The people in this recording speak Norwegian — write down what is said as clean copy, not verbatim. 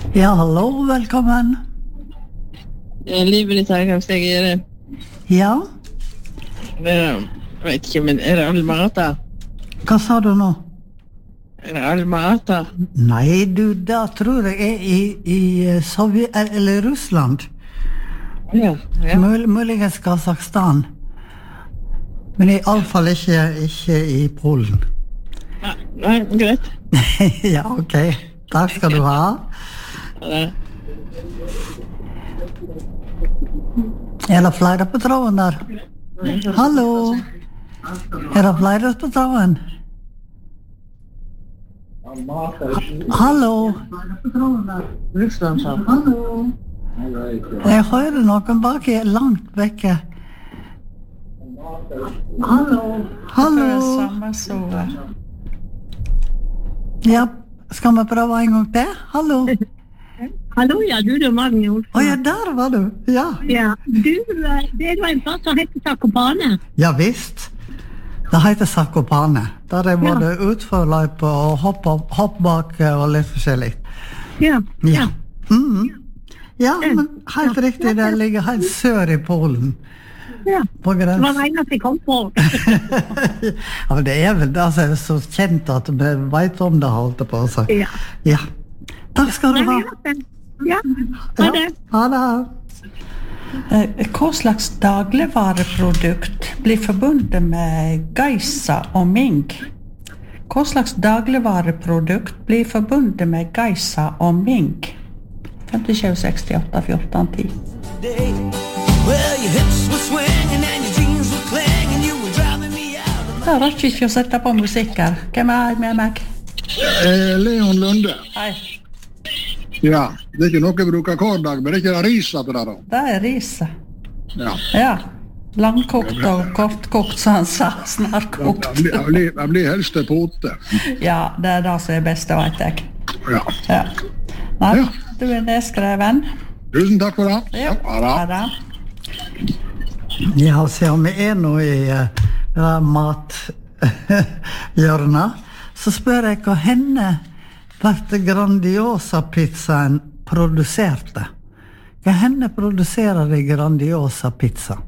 Ja, hallo, velkommen. Livet ditt her, kanskje jeg gir det. Ja, Jeg vet ikke, men er det Almarata? hva sa du nå? Er det Almarata? Nei, du, da tror jeg i Sovjet, eller Russland. Ja. Muligens Kazakstan. Men i alle fall ikke i Polen. Nei, greit. Ja, ok. Takk skal du ha. Ja. Er det flere på tråden der? Hallo? Er det flere på tråden? Hallo? Russland, sa. Hallo? Jeg hører noen bak langt vekke. Hallo? Hallo? Samme som Ja, skal vi prøve en gang til? Hallo? Hallo, ja, du er Magne Olsen. Å ja, der var du. Ja. Ja, du, det var en plass som heter Zakopane. Ja visst. Det heter Zakopane. Der er både utforløype og hoppbakke og litt forskjellig. Ja. Ja. Ja, men helt riktig, det ligger helt sør i Polen. Ja. På Det var grensen. det eneste jeg kom på. Ja, men det er vel det som er så kjent at vi vet om det, holdt jeg på å si. Ja. Ja. Takk skal du ha. Ja, ha det. Ha det. Hva slags dagligvareprodukt blir forbundet med geisa og mink? Hva slags dagligvareprodukt blir forbundet med geisa og mink? 57, 68, 14, 10. Da rakk ikke å sette på musikk her. Hvem er med meg? Leon Lunde. Hei. Ja, det er ikke noe jeg bruker hver dag, men det er ikke det risa til det da. Det er riset. Ja. Ja. Langkokt og kortkokt, som han sa. Snarkokt. Jeg blir helst til pote. Ja, det er det som er best, det vet jeg. Ja. Ja. Nei, Ja. du er nedskreven. Tusen takk for det. Ja, Ha det. ha det. Ja, se om vi er nå i mathjørnet, så spør jeg hva henne ble Grandiosa-pizzaen produserte. Hva henne produserer de Grandiosa-pizza?